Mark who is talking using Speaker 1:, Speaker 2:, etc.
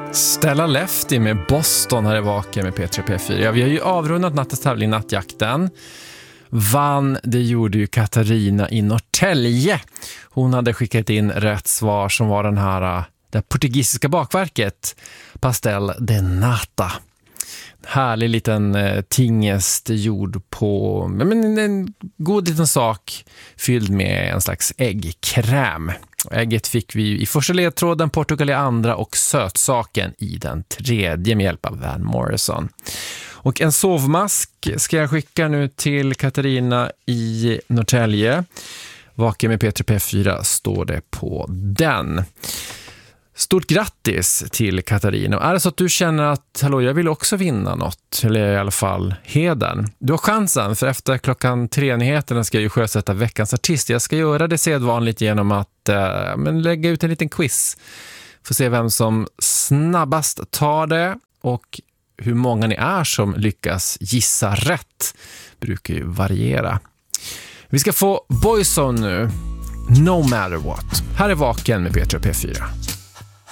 Speaker 1: Stella Lefty med Boston här i Vaken med P3 P4. Ja, vi har ju avrundat nattens tävling Nattjakten. Vann, det gjorde ju Katarina i Norrtälje. Hon hade skickat in rätt svar som var den här, det portugisiska bakverket Pastel de Nata. Härlig liten tingest gjord på en god liten sak fylld med en slags äggkräm. Ägget fick vi i första ledtråden, Portugal i andra och sötsaken i den tredje med hjälp av Van Morrison. Och en sovmask ska jag skicka nu till Katarina i Norrtälje. Vaken med P3 P4 står det på den. Stort grattis till Katarina. Och är det så att du känner att jag vill också vinna något, eller i alla fall hedern, du har chansen, för efter klockan 3-nyheterna ska jag ju sjösätta veckans artist. Jag ska göra det sedvanligt genom att lägga ut en liten quiz. Får se vem som snabbast tar det och hur många ni är som lyckas gissa rätt. Brukar ju variera. Vi ska få Boyzone nu. No matter what. Här är Vaken med P3 P4.